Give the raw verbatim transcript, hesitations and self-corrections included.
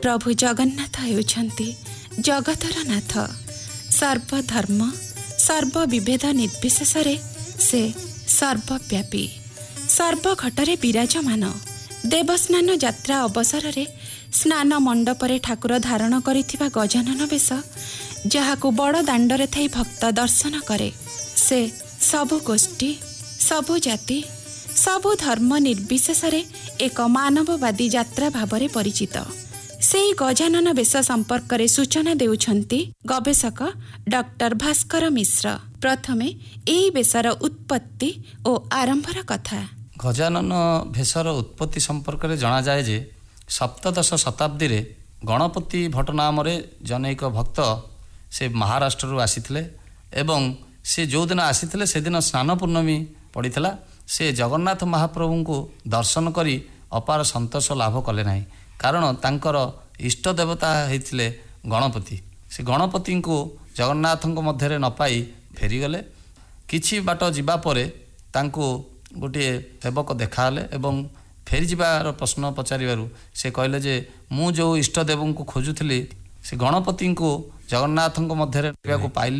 प्रभु जगन्नाथ हेउछन्ति जगतर नाथ। सर्वधर्म सर्वविभेद निर्विशेषरे से सर्वव्यापी सर्वघटरे विराजमान। देवस्नान यात्रा अवसर रे स्नान मंडपरे ठाकुर धारण करिथिबा गजानन बेश जहाकु बड़ दाण्डरे थाई भक्त दर्शन करे से सबु गोष्ठी सबु जाति सबु धर्म निर्विशेषरे एक मानववादी यात्रा भावरे परिचित। सेही गजानन बेश संपर्क रे सूचना देउछन्ति गवेषक डॉक्टर भास्कर मिश्र। प्रथमे एही बेशर उत्पत्ति और आरंभर कथा। गजानन भेषर उत्पत्ति संपर्क में जना जाए जे सप्तदश शताब्दी रे गणपति भट्ट नाम रे जन एक भक्त से महाराष्ट्र आसीथिले एवं से जो दिन आसीथिले से दिन स्नान पूर्णमी पड़ीथिला। से जगन्नाथ महाप्रभु को दर्शन करी अपार संतोष लाभ कले नाही, कारण तांकर इष्ट देवता हेतिले गणपति। से गणपति को जगन्नाथ मध्य न पाई फेरीगले। किछि बाट जिबा परे तांको गोटे सेवक देखाले एवं फेरी जीवार प्रश्न पचारिबारु से कहले जे मु जो इष्ट देव को खोजुथली से गणपति को जगन्नाथ मध्य पाइली